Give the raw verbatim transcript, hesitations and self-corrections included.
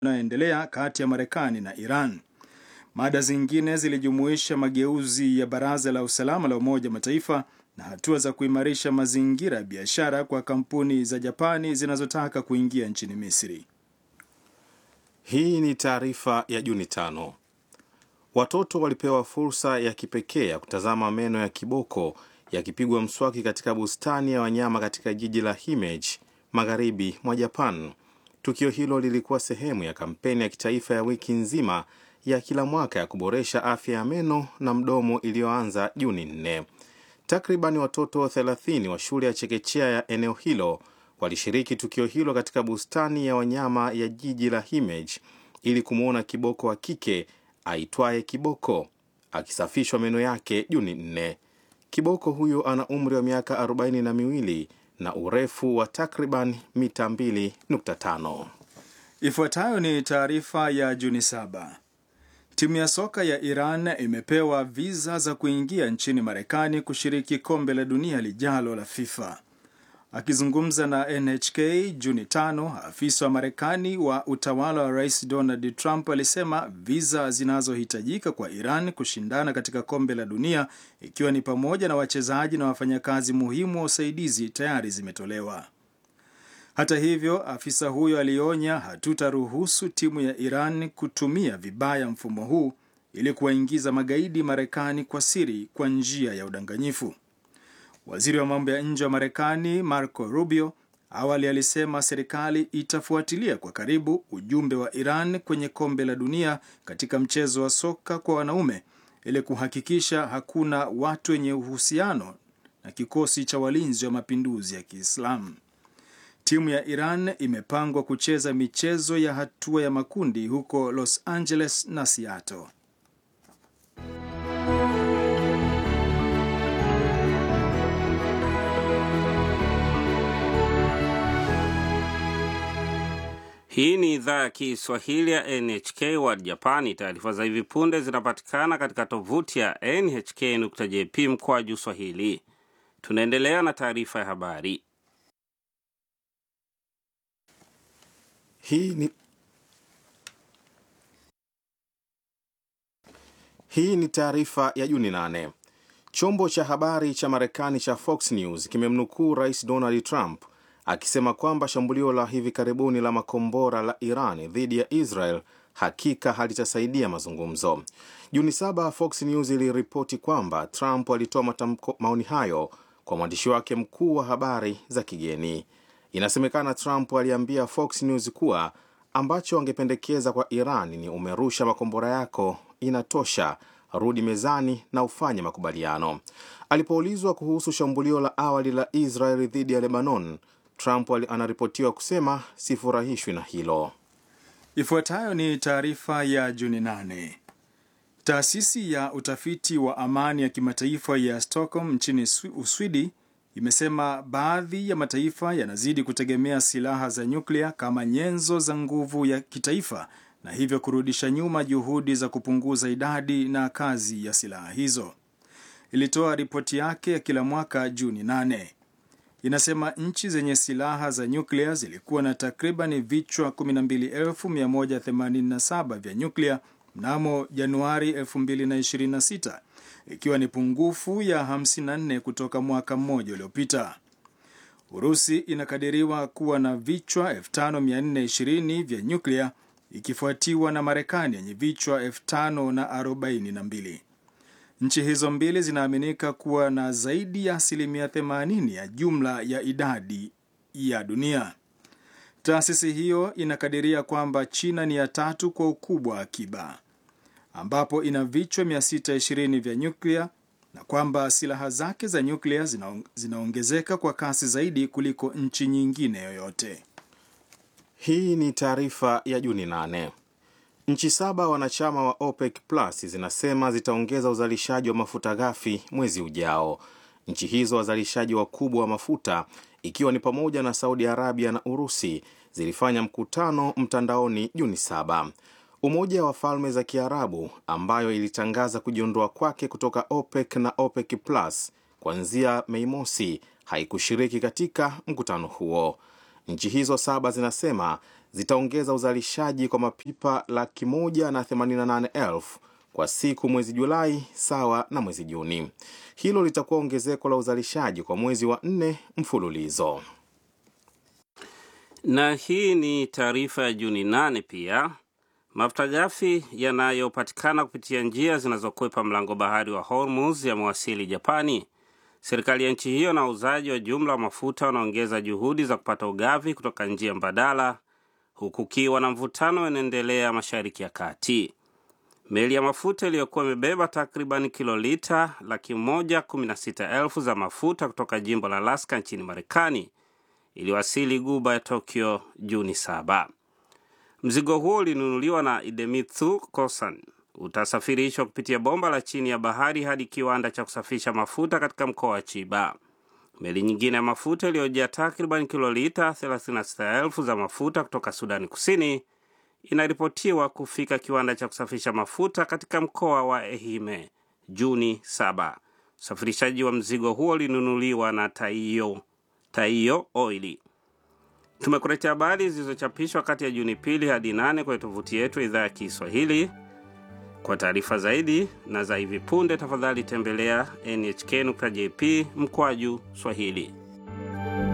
yanayoendelea kati ya Marekani na Iran. Mada zingine zilijumuisha mageuzi ya Baraza la Usalama la Umoja wa Mataifa na hatua za kuimarisha mazingira ya biashara kwa kampuni za Japani zinazotaka kuingia nchini Misri. Hii ni taarifa ya Juni tano. Watoto walipewa fursa ya kipekee ya kutazama meno ya kiboko yakipigwa mswaki katika bustani ya wanyama katika jiji la Himeji, magharibi mwa Japan. Tukio hilo lilikuwa sehemu ya kampeni ya kitaifa ya wiki nzima ya kila mwaka ya kuboresha afya ya meno na mdomo iliyoanza Juni nne. Takriban watoto thelathini wa shule ya chekechea ya eneo hilo walishiriki tukio hilo katika bustani ya wanyama ya jiji la Himeji ili kumuona kiboko wa kike aitwaye Kiboko akisafishwa meno yake Juni nne. Kiboko huyo ana umri wa miaka arobaini na miwili na urefu wa takriban mita mbili nukta tano. Ifuatayo ni taarifa ya Juni saba. Timu ya soka ya Iran imepewa visa za kuingia nchini Marekani kushiriki kombe la dunia lijalo la FIFA. Akizungumza na N H K Juni tano, afisa wa Marekani wa utawala wa Rais Donald Trump alisema visa zinazohitajika kwa Iran kushindana katika kombe la dunia, ikiwa ni pamoja na wachezaji na wafanyakazi muhimu wa usaidizi, tayari zimetolewa. Hata hivyo, afisa huyo alionya, hatutaruhusu timu ya Iran kutumia vibaya mfumo huu ili kuwaingiza magaidi Marekani kwa siri kwa njia ya udanganyifu. Waziri wa mambo ya nje wa Marekani Marco Rubio awali alisema serikali itafuatilia kwa karibu ujumbe wa Iran kwenye kombe la dunia katika mchezo wa soka kwa wanaume ili kuhakikisha hakuna watu wenye uhusiano na kikosi cha walinzi wa mapinduzi ya Kiislamu. Timu ya Iran imepangwa kucheza michezo ya hatua ya makundi huko Los Angeles na Seattle. Hii ni idhaa ya Kiswahili ya N H K World Japani. Taarifa za hivi punde zinapatikana katika tovuti ya N H K dot J P mkwaju Swahili. Tunaendelea na taarifa ya habari. Hii ni Hii ni taarifa ya Juni nane. Chombo cha habari cha Marekani cha Fox News kimemnukuu Rais Donald Trump akisema kwamba shambulio la hivi karibuni la makombora la Iran dhidi ya Israel hakika halitasaidia mazungumzo. Juni saba, Fox News iliripoti kwamba Trump alitoa matamko maoni hayo kwa mwandishi wake mkuu wa habari za kigeni. Inasemekana Trump aliambia Fox News kuwa ambacho angependekeza kwa Iran ni umerusha makombora yako, inatosha, rudi mezani na ufanye makubaliano. Alipoulizwa kuhusu shambulio la awali la Israel dhidi ya Lebanon, Trump anaripotiwa kusema sifurahishwi na hilo. Ifuatayo ni taarifa ya Juni nane. Taasisi ya utafiti wa amani ya kimataifa ya Stockholm nchini Uswidi imesema baadhi ya mataifa yanazidi kutegemea silaha za nyuklia kama nyenzo za nguvu ya kitaifa na hivyo kurudisha nyuma juhudi za kupunguza idadi na kazi ya silaha hizo. Ilitoa ripoti yake ya kila mwaka Juni nane. Inasema nchi zenye silaha za nyuklia zilikuwa na takriban vichwa kumi na mbili elfu mia moja themanini na saba vya nyuklia mnamo Januari elfu mbili na ishirini na sita, ikiwa ni pungufu ya hamsini na nne kutoka mwaka mmoja uliopita. Urusi inakadiriwa kuwa na vichwa elfu tano mia nne ishirini vya nyuklia, ikifuatiwa na Marekani yenye vichwa elfu tano na arobaini na mbili. Nchi hizo mbili zinaaminika kuwa na zaidi ya asilimia themanini ya jumla ya idadi ya dunia. Taasisi hiyo inakadiria kwamba China ni ya tatu kwa ukubwa akiba, ambapo ina vichwa mia sita ishirini vya nyuklia na kwamba silaha zake za nyuklia zinaongezeka kwa kasi zaidi kuliko nchi nyingine yoyote. Hii ni taarifa ya Juni nane. Nchi saba wanachama wa OPEC Plus zinasema zitaongeza uzalishaji wa mafuta ghafi mwezi ujao. Nchi hizo wazalishaji wakubwa wa mafuta, ikiwa ni pamoja na Saudi Arabia na Urusi, zilifanya mkutano mtandaoni Juni saba. Umoja wa Falme za Kiarabu, ambayo ilitangaza kujiondoa kwake kutoka OPEC na OPEC Plus kuanzia Mei mosi, haikushiriki katika mkutano huo. Nchi hizo saba zinasema zitaongeza uzalishaji kwa mapipa laki moja na themanini na nane elfu kwa siku mwezi Julai sawa na mwezi Juni. Hilo litakuwa ongezeko la uzalishaji kwa mwezi wa nne mfululizo. Na hii ni taarifa ya Juni nane pia. Mafuta ghafi yanayopatikana kupitia njia zinazokwepa mlango bahari wa Hormuz yamewasili Japani. Serikali ya nchi hiyo na wauzaji wa jumla wa mafuta wanaongeza juhudi za kupata ugavi kutoka njia mbadala, huku kiwa na mvutano unaendelea Mashariki ya Kati. Meli ya mafuta iliyokuwa imebeba takriban kilolita laki moja kumi na sita elfu za mafuta kutoka jimbo la Alaska nchini Marekani iliwasili Guba ya Tokyo Juni saba. Mzigo huo ulinunuliwa na Idemitsu Kosan. Utasafirishwa kupitia bomba la chini ya bahari hadi kiwanda cha kusafisha mafuta katika mkoa wa Chiba. Meli nyingine ya mafuta iliyojaa takriban kilolita thelathini na sita elfu za mafuta kutoka Sudani Kusini inaripotiwa kufika kiwanda cha kusafisha mafuta katika mkoa wa Ehime Juni saba. Usafirishaji wa mzigo huo ulinunuliwa na Taiyo, Taiyo Oil. Tumekuletea habari zilizochapishwa kati ya Juni pili hadi nane kwa tovuti yetu idhaa ya Kiswahili. Kwa taarifa zaidi na za hivi punde tafadhali tembelea N H K nukta J P mkwaju Swahili.